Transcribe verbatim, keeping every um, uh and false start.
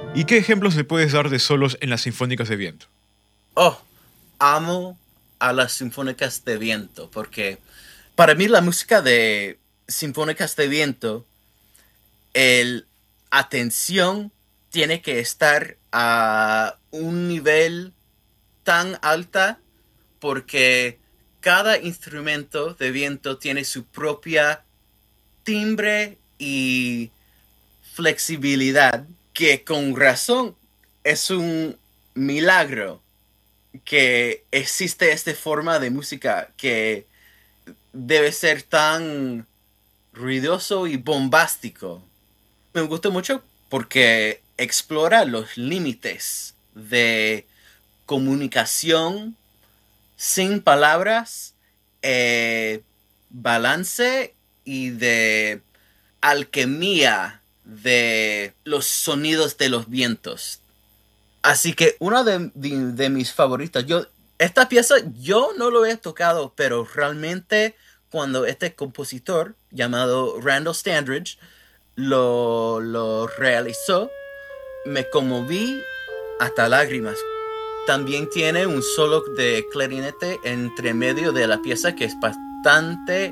¿Y qué ejemplos le puedes dar de solos en las sinfónicas de viento? Oh, amo a las sinfónicas de viento porque para mí la música de sinfónicas de viento, el atención tiene que estar a un nivel tan alta porque cada instrumento de viento tiene su propia timbre y flexibilidad que con razón es un milagro que existe esta forma de música que debe ser tan ruidoso y bombástico. Me gusta mucho porque explora los límites de comunicación sin palabras, eh, balance y de alquimia de los sonidos de los vientos. Así que una de, de, de mis favoritas, yo, esta pieza yo no lo he tocado, pero realmente cuando este compositor llamado Randall Standridge lo, lo realizó, me conmoví hasta lágrimas. También tiene un solo de clarinete entre medio de la pieza que es bastante